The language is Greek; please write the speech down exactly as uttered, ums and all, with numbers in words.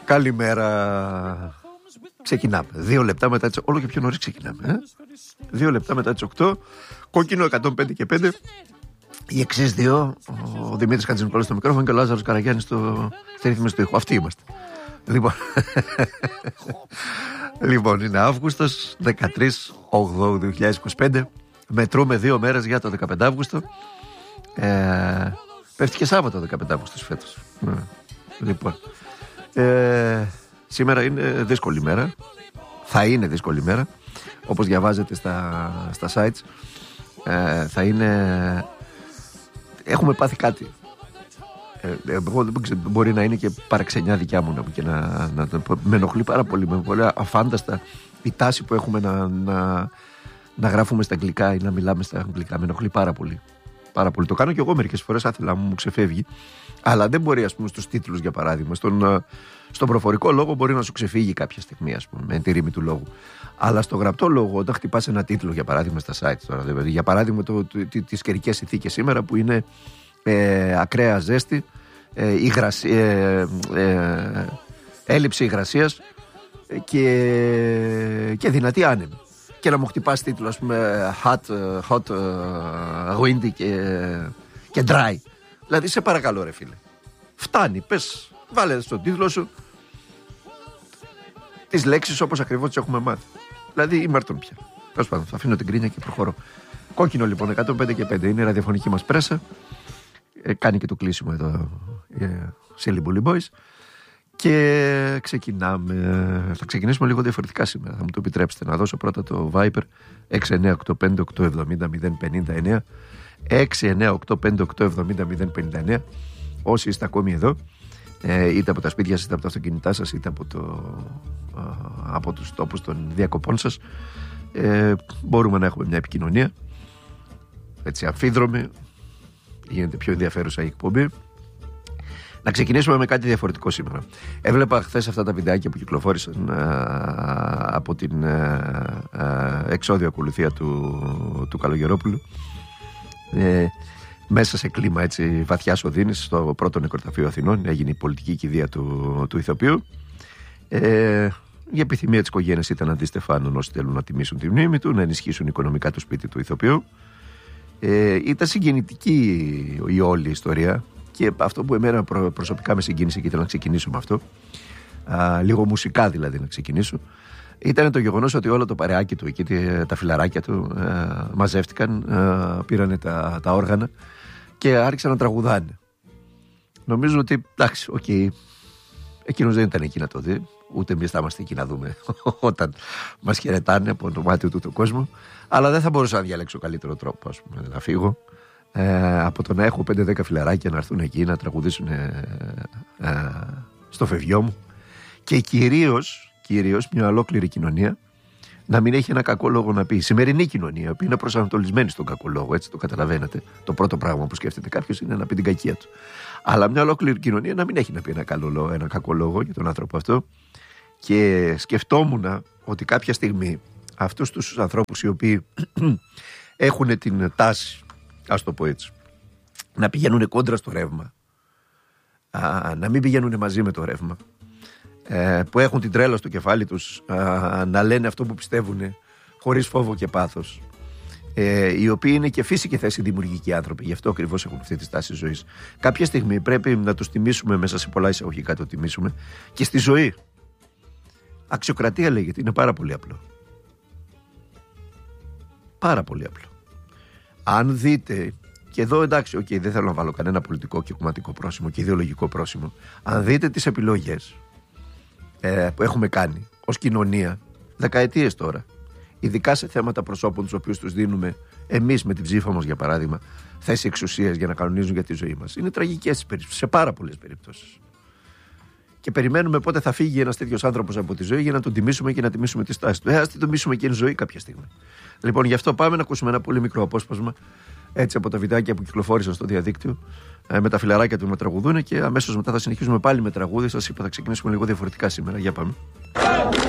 Καλημέρα. Ξεκινάμε. Δύο λεπτά μετά τις... Όλο και πιο νωρίς ξεκινάμε. Ε? Δύο λεπτά μετά τις οκτώ. Κόκκινο εκατόν πέντε και πέντε. Οι εξής δύο. Ο Δημήτρης Χατζηνικόλας στο μικρόφωνο και ο Λάζαρος Καραγιάννης στο... στη ρύθμιση του ήχου. Αυτοί είμαστε. Λοιπόν, λοιπόν είναι Αύγουστος δεκατρείς Οκτωβρίου δύο χιλιάδες είκοσι πέντε. Μετρούμε δύο μέρες για το δεκαπέντε Αύγουστο. Ε, πέφτει και Σάββατο δεκαπέντε Αύγουστος φέτος. Ε, λοιπόν, ε, σήμερα είναι δύσκολη μέρα. Θα είναι δύσκολη μέρα. Όπως διαβάζετε στα, στα sites, ε, θα είναι... Έχουμε πάθει κάτι. Ε, εγώ δεν ξέρω, μπορεί να είναι και παραξενιά δικιά μου και να, να, να, με ενοχλεί πάρα πολύ. Με πολύ αφάνταστα η τάση που έχουμε να, να, να γράφουμε στα αγγλικά ή να μιλάμε στα αγγλικά. Με ενοχλεί πάρα πολύ. Πάρα πολύ. Το κάνω και εγώ μερικές φορές, άθελα μου, μου ξεφεύγει. Αλλά δεν μπορεί, ας πούμε, στους τίτλους, για παράδειγμα. Στον, στον προφορικό λόγο μπορεί να σου ξεφύγει κάποια στιγμή, ας πούμε, με τη ρήμη του λόγου. Αλλά στο γραπτό λόγο, όταν χτυπάς ένα τίτλο, για παράδειγμα, στα site, τώρα, δηλαδή, για παράδειγμα, το, το, το, τις καιρικές συνθήκες σήμερα που είναι ε, ακραία ζέστη, ε, υγρασί, ε, ε, έλλειψη υγρασίας και, και δυνατή άνεμη. Και να μου χτυπάς τίτλο, ας πούμε, hot, hot, windy και, και dry. Δηλαδή, σε παρακαλώ, ρε φίλε. Φτάνει, πες, βάλε στον τίτλο σου τις λέξεις όπως ακριβώς τις έχουμε μάθει. Δηλαδή, ήμαρτον πια. Τέλος πάντων, θα αφήνω την κρίνια και προχωρώ. Κόκκινο λοιπόν, εκατόν πέντε και πέντε. Είναι η ραδιοφωνική μας πρέσα. Ε, κάνει και το κλείσιμο εδώ ε, σε Silly Boys. Και ξεκινάμε. Θα ξεκινήσουμε λίγο διαφορετικά σήμερα. Θα μου το επιτρέψετε να δώσω πρώτα το Viber έξι εννιά οκτώ πέντε οκτώ επτά μηδέν μηδέν πενήντα εννέα. έξι εννιά οκτώ πέντε οκτώ επτά μηδέν μηδέν πενήντα εννέα. Όσοι είστε ακόμη εδώ, ε, είτε από τα σπίτια σας, είτε από τα αυτοκίνητά σας, είτε από, το, α, από τους τόπους των διακοπών σας, ε, μπορούμε να έχουμε μια επικοινωνία έτσι αμφίδρομη. Γίνεται πιο ενδιαφέρουσα η εκπομπή. Να ξεκινήσουμε με κάτι διαφορετικό σήμερα. Έβλεπα χθες αυτά τα βιντεάκια που κυκλοφόρησαν α, από την α, α, εξώδιο ακολουθία του, του Καλογερόπουλου, ε, μέσα σε κλίμα έτσι βαθιάς οδύνης στο πρώτο νεκροταφείο Αθηνών. Έγινε η πολιτική κηδεία του, του ηθοποιού. Ε, η επιθυμία της οικογένειας ήταν να αντιστεφάνουν όσοι θέλουν να τιμήσουν τη μνήμη του, να ενισχύσουν οικονομικά το σπίτι του ηθοποιού. Ε, ήταν συγκινητική η όλη ιστορία. Και αυτό που εμένα προσωπικά με συγκίνησε και ήθελα να ξεκινήσω με αυτό, α, λίγο μουσικά δηλαδή να ξεκινήσω, ήταν το γεγονός ότι όλο το παρεάκι του εκεί, τα φιλαράκια του α, μαζεύτηκαν, α, πήρανε τα, τα όργανα και άρχισαν να τραγουδάνε. Νομίζω ότι εντάξει, οκ, okay, εκείνος δεν ήταν εκεί να το δει, ούτε εμείς θα είμαστε εκεί να δούμε όταν μας χαιρετάνε από το μάτι του το κόσμο, αλλά δεν θα μπορούσα να διαλέξω καλύτερο τρόπο, ας πούμε, να φύγω. Ε, από το να έχω πέντε δέκα φιλαράκια να έρθουν εκεί να τραγουδήσουν ε, ε, στο φευγιό μου και κυρίως, κυρίως μια ολόκληρη κοινωνία να μην έχει ένα κακό λόγο να πει. Η σημερινή κοινωνία που είναι προσανατολισμένη στον κακό λόγο, έτσι το καταλαβαίνετε. Το πρώτο πράγμα που σκέφτεται κάποιος είναι να πει την κακία του. Αλλά μια ολόκληρη κοινωνία να μην έχει να πει ένα, καλό λόγο, ένα κακό λόγο για τον άνθρωπο αυτό. Και σκεφτόμουν ότι κάποια στιγμή αυτούς τους ανθρώπους οι οποίοι έχουν την τάση, ας το πω έτσι, να πηγαίνουν κόντρα στο ρεύμα, α, να μην πηγαίνουν μαζί με το ρεύμα, ε, που έχουν την τρέλα στο κεφάλι τους, α, να λένε αυτό που πιστεύουν χωρίς φόβο και πάθος, ε, οι οποίοι είναι και φύση και θέση δημιουργικοί άνθρωποι, γι' αυτό ακριβώς έχουν αυτή τη στάση ζωής. Κάποια στιγμή πρέπει να τους τιμήσουμε, μέσα σε πολλά εισαγωγικά το τιμήσουμε, και στη ζωή. Αξιοκρατία λέγεται, είναι πάρα πολύ απλό. Πάρα πολύ απλό. Αν δείτε, και εδώ εντάξει, okay, δεν θέλω να βάλω κανένα πολιτικό και κομματικό πρόσημο και ιδεολογικό πρόσημο, αν δείτε τις επιλογές ε, που έχουμε κάνει ως κοινωνία δεκαετίες τώρα, ειδικά σε θέματα προσώπων τους οποίους τους δίνουμε εμείς με την ψήφα μας, για παράδειγμα, θέση εξουσίας για να κανονίζουν για τη ζωή μας, είναι τραγικές σε πάρα πολλές περιπτώσεις. Και περιμένουμε πότε θα φύγει ένας τέτοιος άνθρωπος από τη ζωή για να τον τιμήσουμε και να τιμήσουμε τη στάση του. Ε, ας την τιμήσουμε και εν ζωή κάποια στιγμή. Λοιπόν, γι' αυτό πάμε να ακούσουμε ένα πολύ μικρό απόσπασμα έτσι από τα βιντεάκια που κυκλοφόρησαν στο διαδίκτυο, ε, με τα φιλαράκια του να τραγουδούν, και αμέσως μετά θα συνεχίσουμε πάλι με τραγούδι. Σας είπα, θα ξεκινήσουμε λίγο διαφορετικά σήμερα. Για πάμε.